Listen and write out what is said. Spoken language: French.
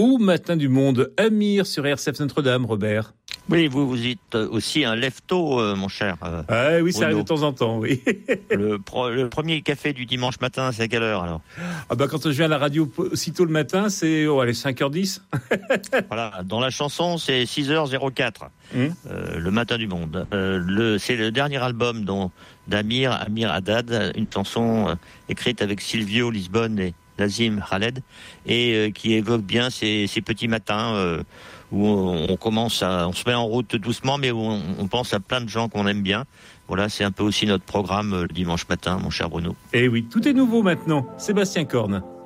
Au matin du monde, Amir sur RCF Notre-Dame, Robert. Oui, vous êtes aussi un lève-tôt, mon cher. Oui, ça arrive de temps en temps, oui. Le premier café du dimanche matin, c'est à quelle heure alors ? Quand je viens à la radio aussitôt le matin, c'est 5h10. Voilà, dans la chanson, c'est 6h04, le matin du monde. C'est le dernier album d'Amir Haddad, une chanson écrite avec Silvio Lisbonne et Nazim Khaled, et qui évoque bien ces petits matins où on se met en route doucement, mais où on pense à plein de gens qu'on aime bien. Voilà, c'est un peu aussi notre programme le dimanche matin, mon cher Bruno. Et oui, tout est nouveau maintenant. Sébastien Corne.